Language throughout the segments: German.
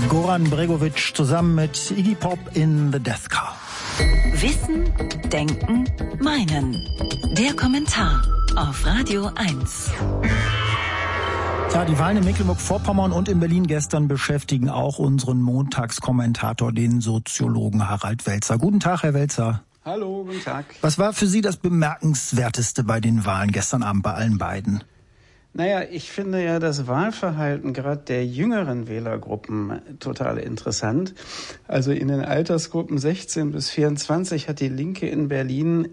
Goran Bregović zusammen mit Iggy Pop in The Death Car. Wissen, Denken, Meinen. Der Kommentar auf Radio 1. Ja, die Wahlen in Mecklenburg-Vorpommern und in Berlin gestern beschäftigen auch unseren Montagskommentator, den Soziologen Harald Welzer. Guten Tag, Herr Welzer. Hallo, guten Tag. Was war für Sie das Bemerkenswerteste bei den Wahlen gestern Abend bei allen beiden? Naja, ich finde ja das Wahlverhalten gerade der jüngeren Wählergruppen total interessant. Also in den Altersgruppen 16 bis 24 hat die Linke in Berlin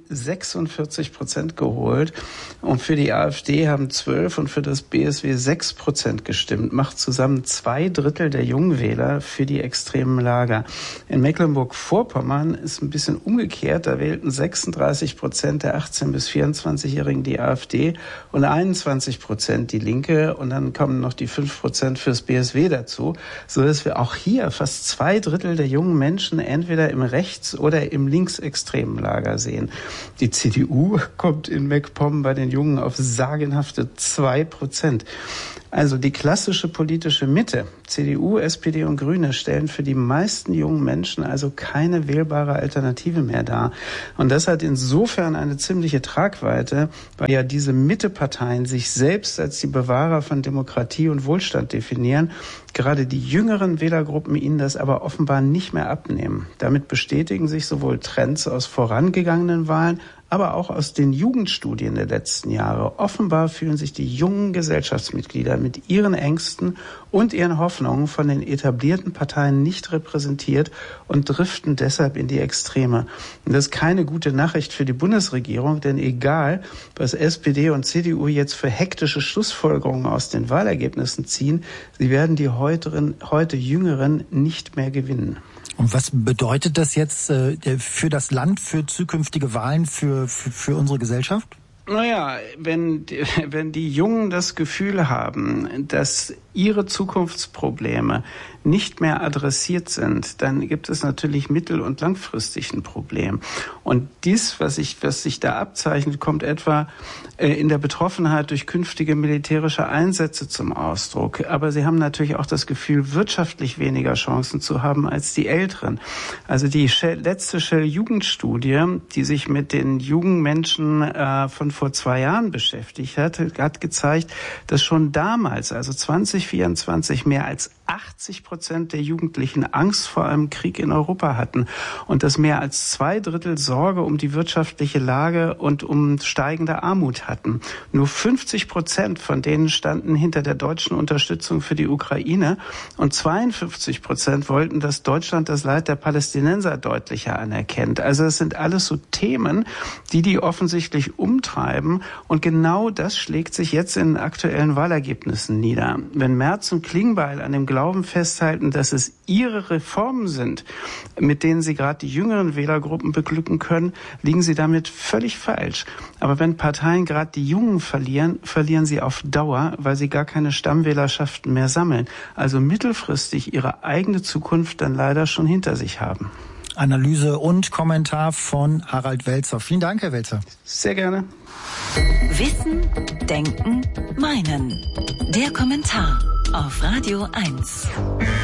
46% geholt und für die AfD haben 12 und für das BSW 6% gestimmt. Macht zusammen 2/3 der jungen Wähler für die extremen Lager. In Mecklenburg-Vorpommern ist ein bisschen umgekehrt. Da wählten 36% der 18- bis 24-Jährigen die AfD und 21% die Linke und dann kommen noch die 5% fürs BSW dazu, so dass wir auch hier fast 2/3 der jungen Menschen entweder im rechts- oder im linksextremen Lager sehen. Die CDU kommt in MacPom bei den Jungen auf sagenhafte 2%. Also die klassische politische Mitte, CDU, SPD und Grüne, stellen für die meisten jungen Menschen also keine wählbare Alternative mehr dar. Und das hat insofern eine ziemliche Tragweite, weil ja diese Mitteparteien sich selbst als die Bewahrer von Demokratie und Wohlstand definieren, gerade die jüngeren Wählergruppen ihnen das aber offenbar nicht mehr abnehmen. Damit bestätigen sich sowohl Trends aus vorangegangenen Wahlen, aber auch aus den Jugendstudien der letzten Jahre. Offenbar fühlen sich die jungen Gesellschaftsmitglieder mit ihren Ängsten und ihren Hoffnungen von den etablierten Parteien nicht repräsentiert und driften deshalb in die Extreme. Und das ist keine gute Nachricht für die Bundesregierung, denn egal, was SPD und CDU jetzt für hektische Schlussfolgerungen aus den Wahlergebnissen ziehen, sie werden die heute Jüngeren nicht mehr gewinnen. Und was bedeutet das jetzt für das Land, für zukünftige Wahlen, für unsere Gesellschaft? Naja, wenn die Jungen das Gefühl haben, dass ihre Zukunftsprobleme nicht mehr adressiert sind, dann gibt es natürlich mittel- und langfristig ein Problem. Und dies, was sich da abzeichnet, kommt etwa in der Betroffenheit durch künftige militärische Einsätze zum Ausdruck. Aber sie haben natürlich auch das Gefühl, wirtschaftlich weniger Chancen zu haben als die Älteren. Also die letzte Shell-Jugendstudie, die sich mit den jungen Menschen von vor 2 Jahren beschäftigt hat gezeigt, dass schon damals, also 2024, mehr als 80% der Jugendlichen Angst vor einem Krieg in Europa hatten und dass mehr als 2/3 Sorge um die wirtschaftliche Lage und um steigende Armut hatten. Nur 50% von denen standen hinter der deutschen Unterstützung für die Ukraine und 52% wollten, dass Deutschland das Leid der Palästinenser deutlicher anerkennt. Also es sind alles so Themen, die offensichtlich umtreiben und genau das schlägt sich jetzt in aktuellen Wahlergebnissen nieder. Wenn Merz und Klingbeil an dem Glauben festhalten, dass es ihre Reformen sind, mit denen sie gerade die jüngeren Wählergruppen beglücken können, liegen sie damit völlig falsch. Aber wenn Parteien gerade die Jungen verlieren, verlieren sie auf Dauer, weil sie gar keine Stammwählerschaften mehr sammeln. Also mittelfristig ihre eigene Zukunft dann leider schon hinter sich haben. Analyse und Kommentar von Harald Welzer. Vielen Dank, Herr Welzer. Sehr gerne. Wissen, Denken, Meinen. Der Kommentar auf Radio 1.